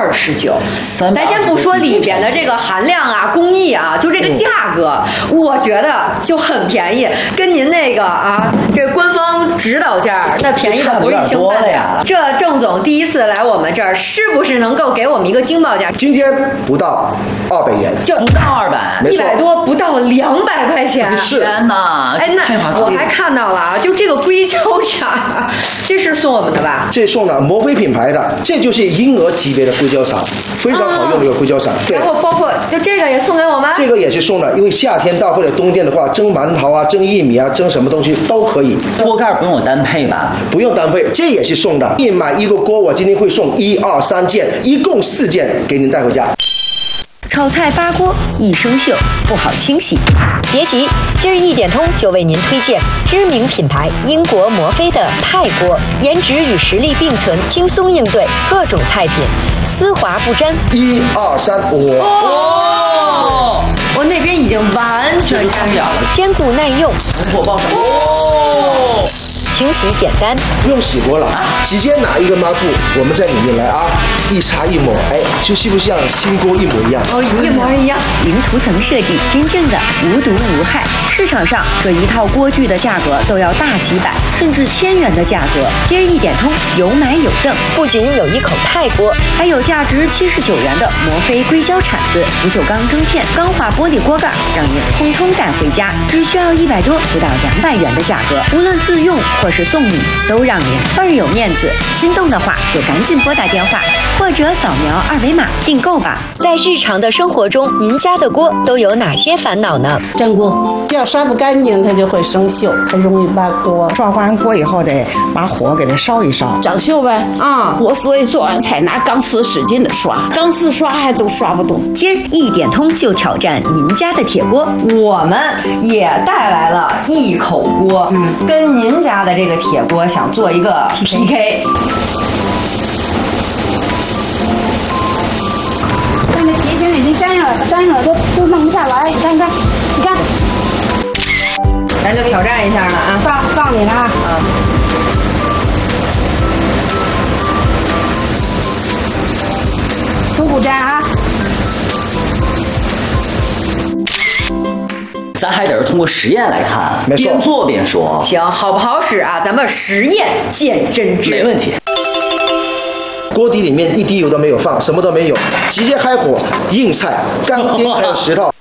329。咱先不说里边的这个含量啊、工艺啊，就这个价格，我觉得就很便宜，跟您那个啊这官方指导价那便宜的不是一星半点了。这郑总第一次来我们这儿，是不是能够给我们一个惊报价？ 今天不到200元， 就不到200，100 多，不到200块钱。 是， 天哪！ 哎，那我还看到了啊，就这个硅胶铲，这是送我们的吧？ 这送了摩飞品牌的，这就是婴儿级别的硅胶铲，非常好用的一个硅胶铲。对。 然后包括就这个也送给我们。 这个也是送的，因为夏天到或者冬天的话，蒸馒头啊、蒸玉米啊、蒸什么东西都可以。 锅盖不用我单配吧？ 不用单配，这也是送的。你买一个锅，我今天会送1、2、3件，一共4件给您带回家。 炒菜发锅一生锈，不好清洗。别急，今儿一点通就为您推荐知名品牌英国摩飞的钛锅，颜值与实力并存，轻松应对各种菜品，丝滑不沾。 1、2、3， 我那边已经完全沾掉了， 坚固耐用， 火爆手。 清洗简单， 不用洗锅了，直接拿一个抹布，我们在里面来啊，一擦一抹，哎，就是不是像新锅一模一样？ 一模一样。 零涂层设计，真正的无毒无害。市场上这一套锅具的价格都要大几百甚至1000元的价格，今儿一点通有买有赠，不仅有一口钛锅，还有价值79元的摩飞硅胶铲子、不锈钢蒸片、钢化玻璃锅盖，让您通通带回家，只需要100多不到200元的价格，无论自用或是送礼，都让您倍儿有面子。心动的话就赶紧拨打电话或者扫描2维码订购吧。在日常的生活中，您家的锅都有哪些烦恼呢？ 粘锅要刷不干净，它就会生锈，很容易扒锅。 刷完锅以后得把火给它烧一烧， 长锈呗。我所以做完菜拿钢丝使劲的刷，钢丝刷还都刷不动。 今儿一点通就挑战您家的铁锅， 我们也带来了一口锅，跟您家的这个铁锅想做一个 PK。 看那皮筋已经粘上了，都弄不下来。你看， 咱就挑战一下了啊！ 放你了啊！不粘啊！ 咱还得是通过实验来看， 没错， 边做边说。 行，好不好使啊？咱们实验见真知。 没问题。 锅底里面一滴油都没有放，什么都没有，直接开火，硬菜、干丁还有石头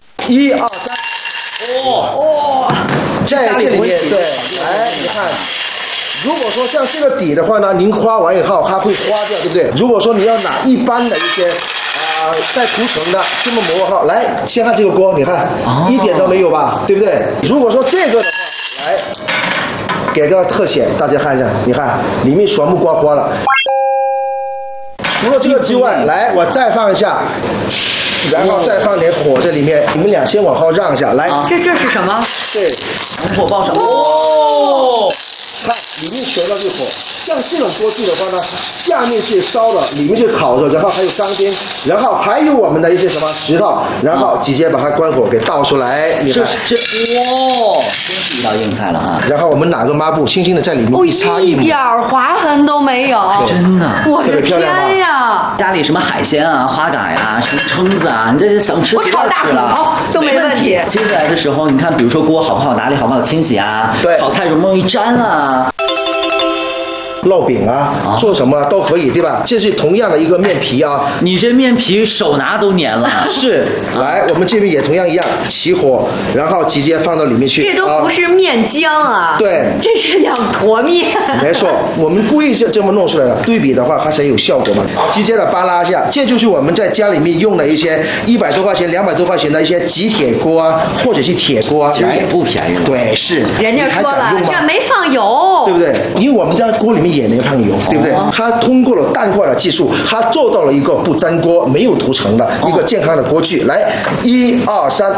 ，1、2、3，在这里面对，来你看。如果说像这个底的话呢，您花完以后它会花掉，对不对？如果说你要拿一般的一些带涂层的这么磨好，来先看这个锅，你看一点都没有吧，对不对？如果说这个的话，来给个特写，大家看一下，你看里面全部刮花了。除了这个之外，来我再放一下。然后再放点火在里面，你们俩先往后让一下，来。 这是什么？ 对， 火爆手。 看里面全都是火，像这种锅具的话呢，下面是烧的，里面是烤的，然后还有钢钉，然后还有我们的一些什么石头，然后直接把它关火给倒出来。你看， 真是一道硬菜了哈。 然后我们拿个抹布，轻轻的在里面一擦一抹， 一点划痕都没有， 真的， 我的天呀！ 家里什么海鲜啊、花蛤呀、什么蛏子啊，你这想吃我炒大骨头都没问题。 接下来的时候，你看，比如说锅好不好打理，好不好清洗啊？ 对， 炒菜容不容易粘啊？ 烙饼啊，做什么都可以，对吧？这是同样的一个面皮啊， 你这面皮手拿都粘了。 是，来，我们这边也同样一样，起火，然后直接放到里面去。 这都不是面浆啊， 对， 这是2坨面。 没错，我们故意是这么弄出来的，对比的话它才有效果嘛。直接的扒拉一下，这就是我们在家里面用的一些100多块钱、200多块钱的一些极铁锅啊，或者是铁锅啊， 其实也不便宜了。 对，是。 人家说了，这没放油， 对不对？因为我们家锅里面也没放油，对不对？它通过了淡化的技术，它做到了一个不粘锅、没有涂层的一个健康的锅具。来，1、2、3，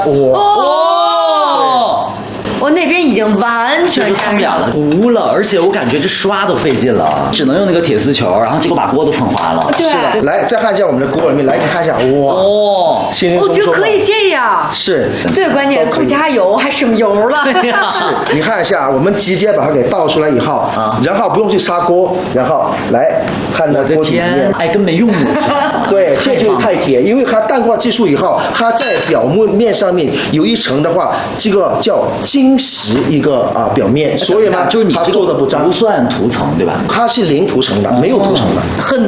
我那边已经完全看不了了，糊了，而且我感觉这刷都费劲了，只能用那个铁丝球，然后结果把锅都蹭花了。 对， 是的。来，再看一下我们的锅里面，来你看一下，哇， 我觉得可以这样。 是， 最关键不加油还省油了。 是，你看一下，我们直接把它给倒出来以后啊，然后不用去砂锅，然后来看到锅底面， 哎，跟没用的。 因为它淡化技术以后，它在表面上面有一层的话，这个叫晶石一个表面，所以呢， 就是你它做的不脏， 不算涂层对吧？ 它是零涂层的，没有涂层的。 很